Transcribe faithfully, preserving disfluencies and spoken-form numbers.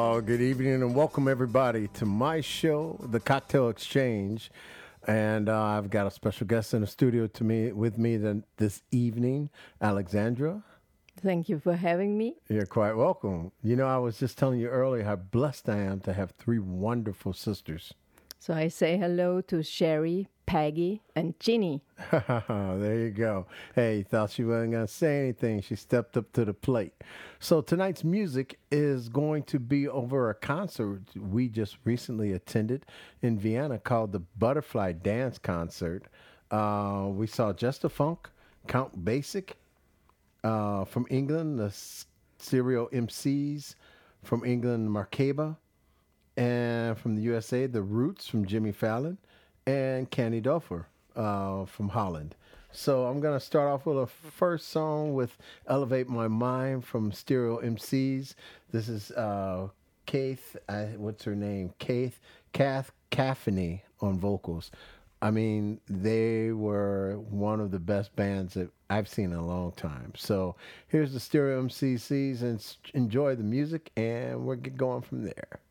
Oh, good evening and welcome everybody to my show, The Cocktail Exchange. And uh, I've got a special guest in the studio to me with me then this evening, Alexandra. Thank you for having me. You're quite welcome. You know, I was just telling you earlier how blessed I am to have three wonderful sisters. So I say hello to Sherry, Peggy, and Ginny. There you go. Hey, thought she wasn't going to say anything. She stepped up to the plate. So tonight's music is going to be over a concert we just recently attended in Vienna called the Butterfly Dance Concert. Uh, we saw Just a Funk, Count Basic uh, from England, the S- Serial M Cs from England, Markeba, and from the U S A, The Roots from Jimmy Fallon, and Candy Dulfer uh, from Holland. So I'm going to start off with a first song with Elevate My Mind from Stereo M Cs. This is uh, Kath, I, what's her name? Kath, Kath Caffney on vocals. I mean, they were one of the best bands that I've seen in a long time. So here's the Stereo M C Cs, and s- enjoy the music, and we'll get going from there.